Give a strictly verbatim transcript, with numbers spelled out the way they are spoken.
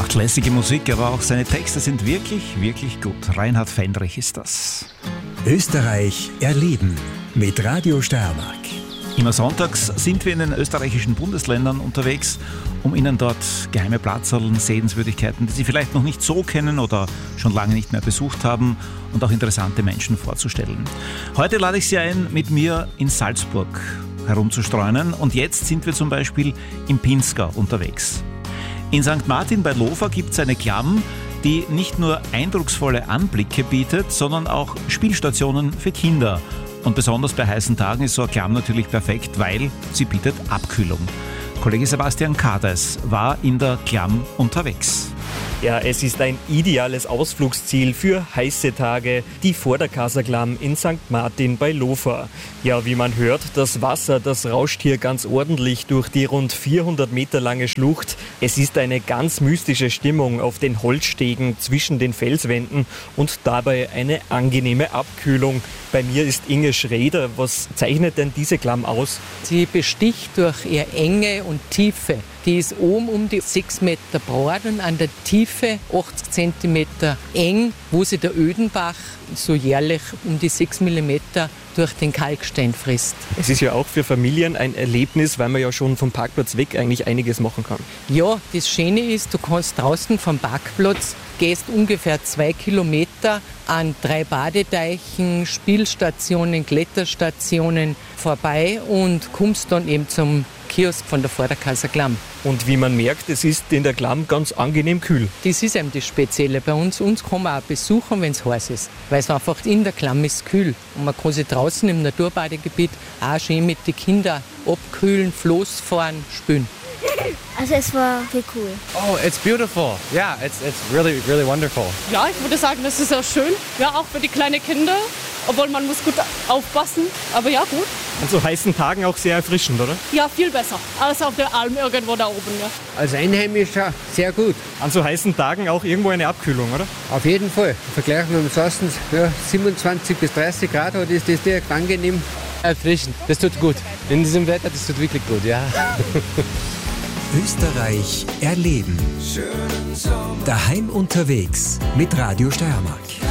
Macht lässige Musik, aber auch seine Texte sind wirklich, wirklich gut. Reinhard Fendrich ist das. Österreich erleben mit Radio Steiermark. Immer sonntags sind wir in den österreichischen Bundesländern unterwegs, um Ihnen dort geheime Platzerln, Sehenswürdigkeiten, die Sie vielleicht noch nicht so kennen oder schon lange nicht mehr besucht haben, und auch interessante Menschen vorzustellen. Heute lade ich Sie ein, mit mir in Salzburg herumzustreunen, und jetzt sind wir zum Beispiel im Pinzgau unterwegs. In Sankt Martin bei Lofer gibt es eine Klamm, die nicht nur eindrucksvolle Anblicke bietet, sondern auch Spielstationen für Kinder. Und besonders bei heißen Tagen ist so eine Klamm natürlich perfekt, weil sie bietet Abkühlung. Kollege Sebastian Kades war in der Klamm unterwegs. Ja, es ist ein ideales Ausflugsziel für heiße Tage, die Vorderkaserklamm in Sankt Martin bei Lofer. Ja, wie man hört, das Wasser, das rauscht hier ganz ordentlich durch die rund vierhundert Meter lange Schlucht. Es ist eine ganz mystische Stimmung auf den Holzstegen zwischen den Felswänden und dabei eine angenehme Abkühlung. Bei mir ist Inge Schrader. Was zeichnet denn diese Klamm aus? Sie besticht durch ihre Enge und Tiefe. Die ist oben um die sechs Meter breit und an der Tiefe achtzig Zentimeter eng, wo sich der Ödenbach so jährlich um die sechs Millimeter durch den Kalkstein frisst. Es ist ja auch für Familien ein Erlebnis, weil man ja schon vom Parkplatz weg eigentlich einiges machen kann. Ja, das Schöne ist, du kannst draußen vom Parkplatz, gehst ungefähr zwei Kilometer an drei Badeteichen, Spielstationen, Kletterstationen vorbei und kommst dann eben zum Kiosk von der Vorderkaser Klamm. Und wie man merkt, es ist in der Klamm ganz angenehm kühl. Das ist eben das Spezielle bei uns. Uns kann man auch besuchen, wenn es heiß ist. Weil es einfach in der Klamm ist kühl. Und man kann sich draußen im Naturbadegebiet auch schön mit den Kindern abkühlen, Floß fahren, spülen. Also es war viel cool. Oh, it's beautiful. Yeah, it's it's really really wonderful. Ja, ich würde sagen, das ist sehr schön. Ja, auch für die kleinen Kinder. Obwohl man muss gut aufpassen. Aber ja, gut. An so heißen Tagen auch sehr erfrischend, oder? Ja, viel besser als auf der Alm irgendwo da oben. Ja. Als Einheimischer sehr gut. An so heißen Tagen auch irgendwo eine Abkühlung, oder? Auf jeden Fall. Im Vergleich mit dem Sassen, ja, siebenundzwanzig bis dreißig Grad hat, ist das direkt angenehm. Erfrischend, das tut gut. In diesem Wetter, das tut wirklich gut, ja. Österreich erleben. Daheim unterwegs mit Radio Steiermark.